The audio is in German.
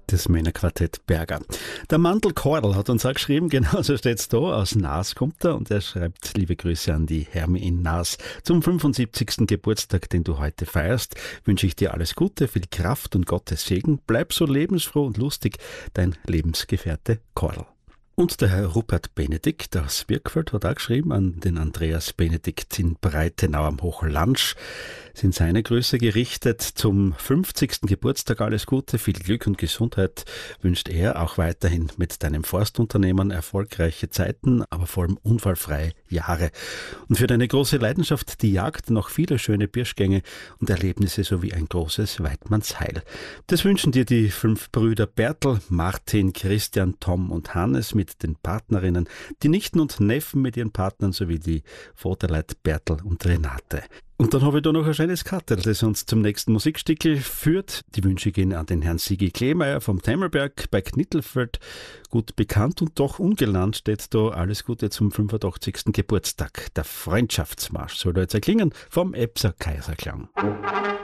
Das Männerquartett Berger. Der Mandl Kordel hat uns auch geschrieben, genauso steht's da, aus Naas kommt er und er schreibt liebe Grüße an die Hermi in Naas. Zum 75. Geburtstag, den du heute feierst, wünsche ich dir alles Gute, viel Kraft und Gottes Segen. Bleib so lebensfroh und lustig, dein Lebensgefährte Kordel. Und der Herr Rupert Benedikt aus Birkfeld hat auch geschrieben an den Andreas Benedikt in Breitenau am Hochlandsch. Sind seine Grüße gerichtet zum 50. Geburtstag. Alles Gute, viel Glück und Gesundheit wünscht er auch weiterhin mit deinem Forstunternehmen erfolgreiche Zeiten, aber vor allem unfallfreie Jahre. Und für deine große Leidenschaft, die Jagd, noch viele schöne Pirschgänge und Erlebnisse sowie ein großes Weidmannsheil. Das wünschen dir die 5 Brüder Bertel, Martin, Christian, Tom und Hannes mit den Partnerinnen, die Nichten und Neffen mit ihren Partnern sowie die Vaterleut Bertel und Renate. Und dann habe ich da noch ein schönes Kattel, das uns zum nächsten Musikstickel führt. Die Wünsche gehen an den Herrn Sigi Kleemeyer vom Temmelberg bei Knittelfeld. Gut bekannt und doch ungelernt steht da alles Gute zum 85. Geburtstag. Der Freundschaftsmarsch soll da jetzt erklingen vom Epser Kaiserklang.